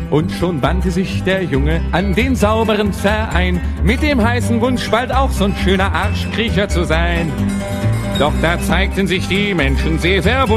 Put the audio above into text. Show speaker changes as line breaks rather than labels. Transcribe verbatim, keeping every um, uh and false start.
Und schon wandte sich der Junge an den sauberen Verein, mit dem heißen Wunsch, bald auch so'n schöner Arschkriecher zu sein. Doch da zeigten sich die Menschen sehr verwundert